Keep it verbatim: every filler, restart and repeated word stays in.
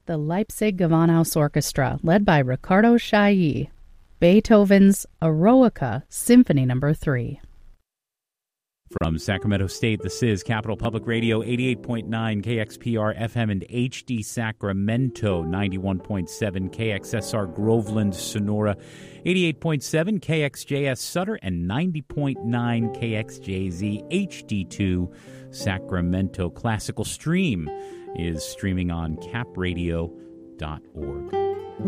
the Leipzig Gewandhaus Orchestra, led by Riccardo Chailly, Beethoven's Eroica Symphony Number three. From Sacramento State, this is Capital Public Radio, eighty-eight point nine K X P R F M and H D Sacramento, ninety-one point seven K X S R Groveland, Sonora, eighty-eight point seven K X J S Sutter, and ninety point nine K X J Z H D two Sacramento. Classical Stream is streaming on cap radio dot org.